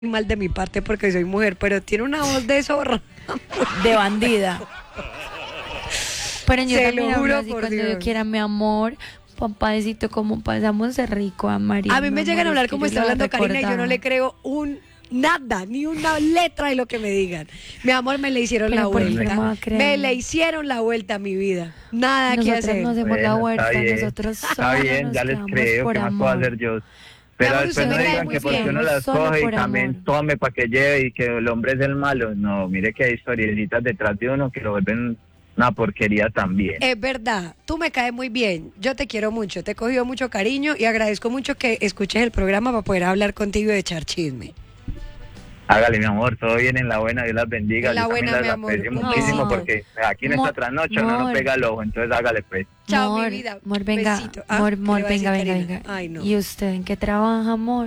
mal de mi parte porque soy mujer, pero tiene una voz de zorra. De bandida. Pero yo Se también lo hablo juro así por cuando Dios. yo quiera, mi amor, papacito, como pasamos de rico a María. A mí me llegan a hablar como está hablando Karina y yo no le creo nada, ni una letra de lo que me digan. Mi amor, me le hicieron Pero la ¿por qué no vuelta. me va a creer? Me le hicieron la vuelta a mi vida. Nada que Nosotros hacer. no hacemos la Bueno, vuelta, está bien. nosotros Está solo bien, nos ya les quedamos creo, por ¿qué más puedo amor. hacer yo? Pero amor, después usted no me cae digan muy que porque bien. uno las Solo coge y por también amor. tome para que lleve y que el hombre es el malo. No, mire que hay historiecitas detrás de uno que lo vuelven una porquería también. Es verdad, tú me caes muy bien, yo te quiero mucho, te he cogido mucho cariño y agradezco mucho que escuches el programa para poder hablar contigo y echar chisme. Hágale, mi amor, todo bien en la buena, Dios las bendiga. En la Yo también buena, las mi amor. aprecio Un muchísimo besito. porque aquí en Amor, esta trasnoche uno no amor. pega el ojo, entonces hágale pues. Chao, Amor, mi vida. amor, venga, Besito. Ah, amor, ¿qué le va a decir venga, venga, Karina? venga. Ay, no. ¿Y usted en qué trabaja, amor?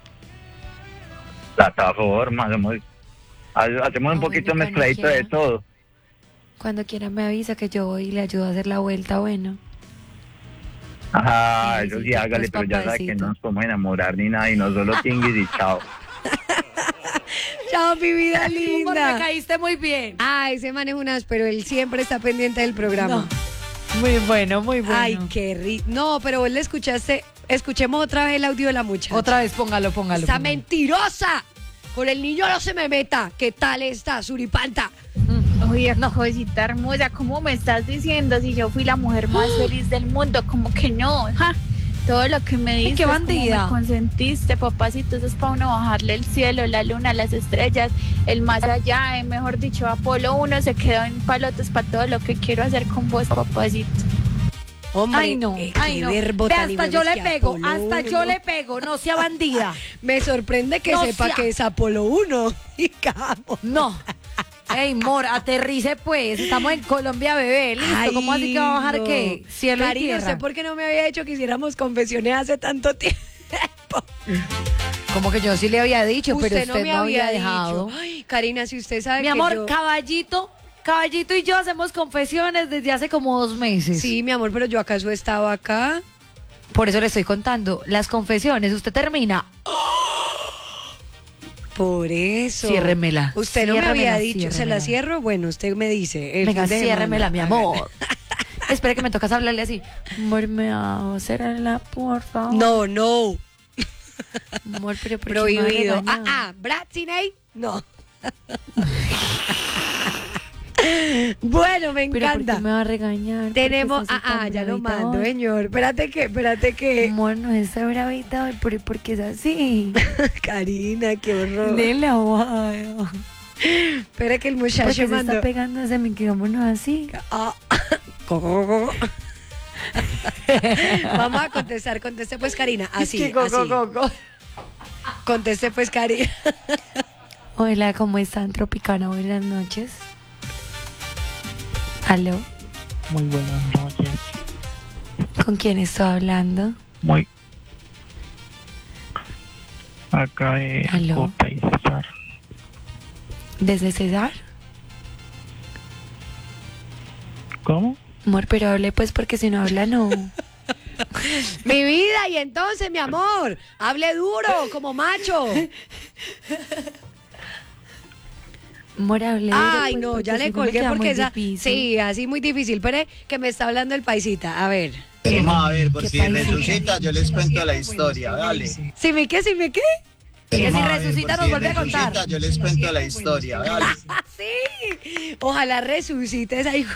Plataforma, hacemos un Ah, poquito bueno, mezcladito cuando de quiera. todo. Cuando quiera me avisa que yo voy y le ayudo a hacer la vuelta, bueno. Ajá, Sí, eso sí, sí, hágale, pues, pero ya sabe que papacito. no nos podemos enamorar ni nada y no solo tinguis y chao. Chao, mi vida Amor, me linda. caíste muy bien. Ay, ese man es un áspero, él siempre está pendiente del programa. Muy bueno, muy bueno. Ay, qué rico. No, pero vos le escuchaste. Escuchemos otra vez el audio de la muchacha. Otra vez, póngalo. ¡Esa póngalo. mentirosa! Con el niño no se me meta. ¿Qué tal está, suripanta? Oye, no, jovencita hermosa, ¿cómo me estás diciendo si yo fui la mujer más feliz del mundo? Como que no, ja. Todo lo que me Ay, dices, qué cómo bandida. me consentiste, papacito, eso es para uno bajarle el cielo, la luna, las estrellas, el más allá, mejor dicho, Apolo 1 se quedó en palotes para todo lo que quiero hacer con vos, papacito. Hombre, Ay, no, qué ay, no. verbo Ve, tan hasta yo le hijueputa, pego, Apolo hasta 1. yo le pego, no sea bandida. Me sorprende que No sepa sea- que es Apolo 1. Y cabo. No. Ey, mor, aterrice pues, estamos en Colombia, bebé, listo, Ay, ¿cómo así que va a bajar no. qué? Cielo y Karina, tierra. ¿usted por qué no me había dicho que hiciéramos confesiones hace tanto tiempo? Como que yo sí le había dicho, pero usted me no había dicho. dejado. Ay, Karina, si usted sabe Mi que amor, yo... caballito y yo hacemos confesiones desde hace como 2 meses. Sí, mi amor, pero yo acaso estaba acá. Por eso le estoy contando las confesiones. Usted termina, Por eso. ciérremela. Usted no me había Ciérremela, dicho, ¿se la ciérremela. cierro? Bueno, usted me dice. el Venga, fin de ciérremela, mi semana. amor. Espere que me tocas hablarle así. Amor, me va a cerrarla, por favor. No, no. Amor, pero ¿por qué me va a Prohibido. regañar? Bratziney, no. Bueno, me Pero ¿por encanta. qué me va a regañar? Tenemos, ¿Por qué está así tan ya lo bravita mando, hoy? señor. Espérate que. Amor, no está bravita hoy, pero ¿por qué es así? Karina, qué horror. De la guaya. Espera que el ¿Por muchacho qué se mandó. está pegando ese micrófono así? Ah. Vamos a contestar, conteste pues Karina, así, así. Conteste pues Karina. Hola, ¿cómo están, Tropicana? Buenas noches. ¿Aló? Muy buenas noches. ¿Con quién estoy hablando? Muy. Acá es Aló. Copa y César. ¿Desde César? ¿Cómo? Amor, pero hable pues porque si no habla no. Mi vida, y entonces, mi amor, hable duro, como macho. Amor, hable duro, Ay, pues, no, porque ya si le no me colgué queda porque muy esa. difícil. Sí, así muy difícil. Pero que me está hablando el paisita. A ver. Vamos a ver, por ¿Qué si país? resucita, yo les cuento la historia, dale. ¿Si me qué? ¿Si me qué? Que si Vamos a ver, resucita por nos si vuelve a contar. resucita, yo les cuento la historia, dale. Sí. Ojalá resucites ahí.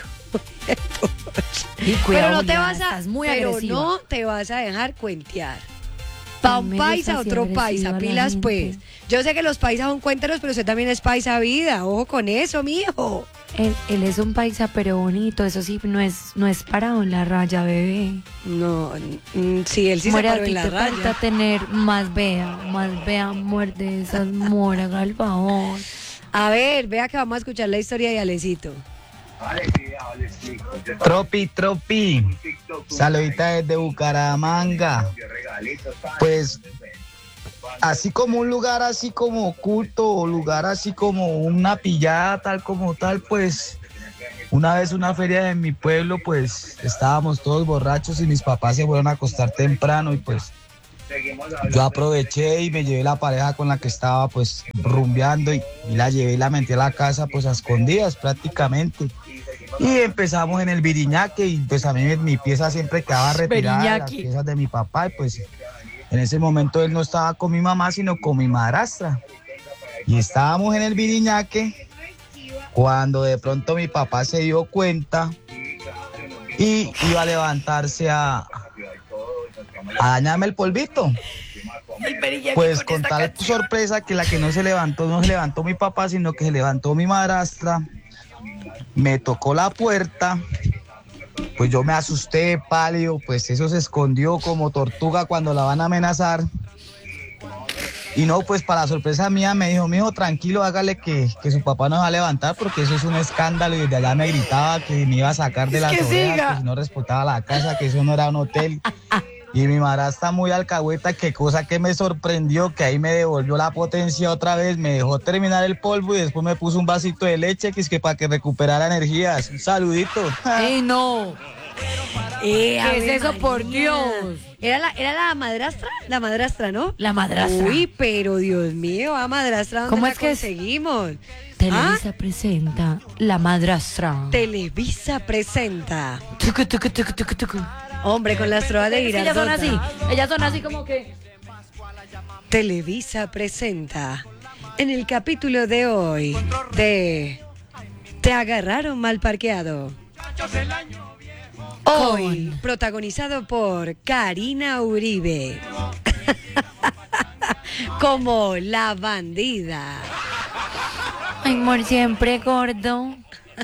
Y cuidado, Pero no te Juliana, vas a. estás muy pero agresiva. no te vas a dejar cuentear. Pa' un me paisa, gusta así otro agresiva paisa, la pilas gente. pues. Yo sé que los paisas son cuenteros, pero usted también es paisa vida. Ojo con eso, mijo. Él es un paisa pero bonito, eso sí, no es parado en la raya, bebé. No, sí, él sí More, se a paró ti en la te falta raya. tener más vea, muerde esas moras, al favor. A ver, vea que vamos a escuchar la historia de Alecito. Tropi, saludita desde Bucaramanga. Pues, así como un lugar así como oculto, o lugar así como una pillada tal como tal, pues, una vez una feria de mi pueblo, pues, estábamos todos borrachos y mis papás se fueron a acostar temprano y pues, yo aproveché y me llevé la pareja con la que estaba pues rumbeando y la llevé y la metí a la casa pues a escondidas prácticamente. Y empezamos en el biriñaque y pues a mí mi pieza siempre quedaba retirada de las Biriñaque. piezas de mi papá y pues en ese momento él no estaba con mi mamá sino con mi madrastra. Y estábamos en el biriñaque cuando de pronto mi papá se dio cuenta y iba a levantarse a dañarme el polvito. Pues con tal sorpresa que la que no se levantó mi papá, sino que se levantó mi madrastra, me tocó la puerta, pues yo me asusté, pálido, pues eso se escondió como tortuga cuando la van a amenazar. Y no, pues para sorpresa mía me dijo, mijo, tranquilo, hágale que su papá no va a levantar porque eso es un escándalo. Y desde allá me gritaba que me iba a sacar de las orejas, que si no respetaba la casa, que eso no era un hotel. Y mi madrastra muy alcahueta, qué cosa que me sorprendió, que ahí me devolvió la potencia otra vez, me dejó terminar el polvo y después me puso un vasito de leche, que es que para que recuperara energías. Un saludito. ¡Ey, no! ¿Qué es Ave eso, por María. Dios? ¿Era la madrastra? La madrastra, ¿no? La madrastra. Uy, pero Dios mío, a madrastra, ¿dónde ¿Cómo la es que es? conseguimos? Televisa presenta La Madrastra. Televisa presenta. Tucu, tucu, tucu, tucu, tucu. Hombre, con las trovas de Es que ellas son así. Girardota. Ellas son así como que... Televisa presenta. En el capítulo de hoy de Te agarraron mal parqueado. Hoy, protagonizado por Karina Uribe. Como la bandida. Ay, amor, siempre gordo.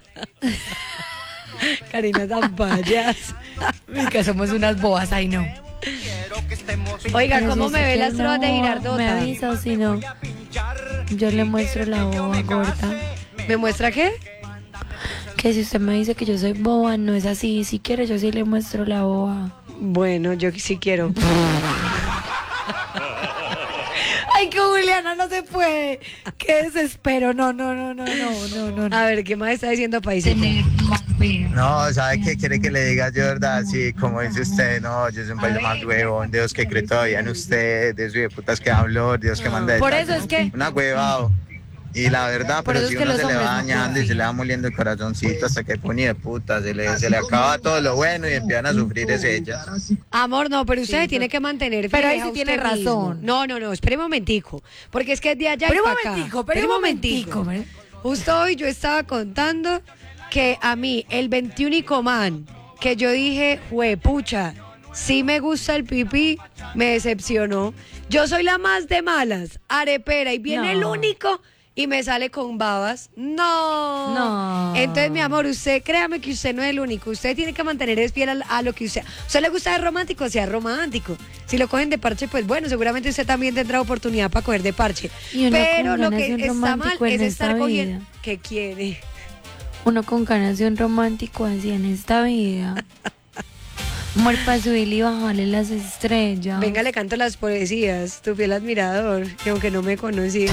Karina tan payas. Que somos unas boas, ay no. Oiga, Pero ¿cómo si me usted ve que las trovas de no, Girardota? Me avisa, o si no, yo le muestro la boba gorda. ¿Me muestra qué? Que si usted me dice que yo soy boba, no es así. Si quiere, yo sí le muestro la boba. Bueno, yo sí quiero. Ay, que Juliana no se puede. Qué desespero. No. A ver, ¿qué más está diciendo Paisito? No, ¿sabe qué quiere que le diga yo, verdad? Sí, como dice usted, no, yo soy un país más huevón, Dios que cree todavía en usted, de esos putas que habló, Dios que manda de Por tal. eso es que... Una huevado. Y la verdad, Por pero eso si es que uno los se le va hombres no dañando y se le va moliendo el corazoncito hasta que pone de puta, se le acaba todo lo bueno y empiezan a sufrir es ella. Amor, no, pero usted se tiene que mantener Pero ahí fija sí tiene usted mismo. razón. No, espere un momentico, porque es que es de allá Pero y un para acá. momentico, pero un momentico. Justo hoy yo estaba contando que a mí, el 21 man, que yo dije, pucha, sí me gusta el pipí, me decepcionó. Yo soy la más de malas, arepera, y viene No. el único y me sale con babas. No. No. Entonces, mi amor, usted, créame que usted no es el único. Usted tiene que mantener es fiel a lo que usted... ¿Usted le gusta ser romántico? Sea romántico. Si lo cogen de parche, pues bueno, seguramente usted también tendrá oportunidad para coger de parche. Y uno Pero con lo ganas que de un está mal romántico en es estar esta cogiendo... vida. ¿Qué quiere? Uno con ganas de un romántico así en esta vida. Amor, para subirle y bajarle las estrellas. Venga, le canto las poesías, tu fiel admirador, que aunque no me conocía.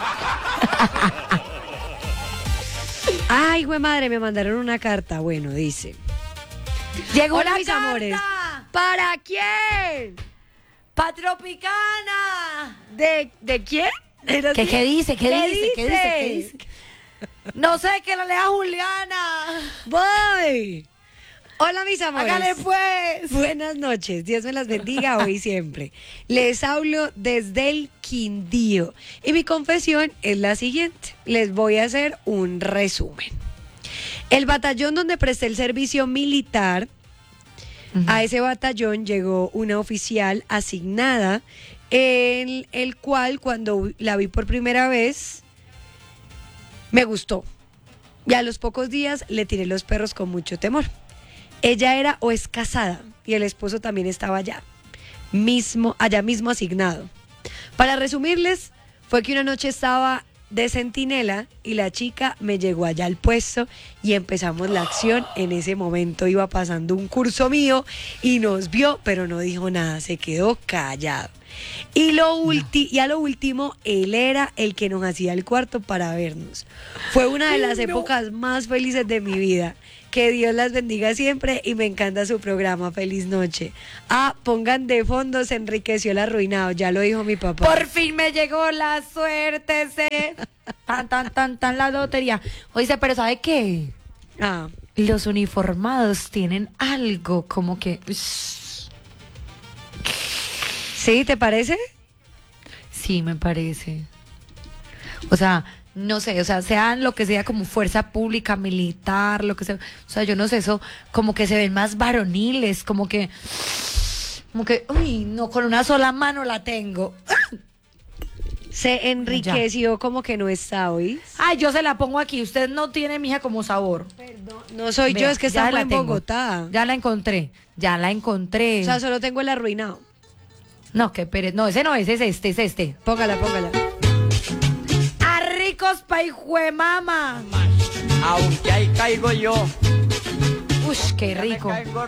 Ay, güey madre, me mandaron una carta. Bueno, dice. Llegó Hola, la mis carta. amores. ¿Para quién? ¡Pa Tropicana! ¿De quién? ¿Era así? ¿Qué dice? ¿Qué ¿Qué dice? ¿Qué dice? ¿Qué dice? No sé, que lo lea Juliana. Voy. Hola, mis amores. Hágale pues. Buenas noches, Dios me las bendiga hoy y siempre. Les hablo desde el Quindío y mi confesión es la siguiente. Les voy a hacer un resumen. El batallón donde presté el servicio militar, a ese batallón llegó una oficial asignada, en el cual cuando la vi por primera vez me gustó. Y a los pocos días le tiré los perros con mucho temor. Ella era o es casada y el esposo también estaba allá mismo asignado. Para resumirles, fue que una noche estaba de centinela y la chica me llegó allá al puesto y empezamos la acción. En ese momento iba pasando un curso mío y nos vio, pero no dijo nada, se quedó callado. Y a lo último, él era el que nos hacía el cuarto para vernos. Fue una de las épocas más felices de mi vida. Que Dios las bendiga siempre y me encanta su programa. Feliz noche. Pongan de fondo, se enriqueció el arruinado. Ya lo dijo mi papá. Por fin me llegó la suerte, tan la lotería. Oye, pero ¿sabe qué? Los uniformados tienen algo como que... ¿Sí? ¿Te parece? Sí, me parece. O sea, no sé, o sea, sean lo que sea como fuerza pública, militar, lo que sea. O sea, yo no sé, eso como que se ven más varoniles, como que, uy, no, con una sola mano la tengo. Se enriqueció como que no está hoy. Ay, yo se la pongo aquí. Usted no tiene, mija, como sabor. Perdón, no soy yo, Vea, es que ya estamos la en tengo. Bogotá. Ya la encontré. O sea, solo tengo el arruinado. No, que Pérez, no, ese no es este. Póngala. ¡A ricos pa' hijuemama! Aunque ahí caigo yo. Ush, qué rico.